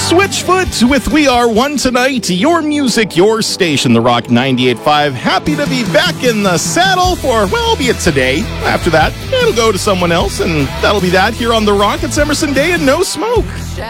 Switchfoot with We Are One Tonight. Your music, your station, The Rock 98.5. Happy to be back in the saddle for, well, be it today. After that, it'll go to someone else, and that'll be that here on The Rock. It's Emerson Day and No Smoke.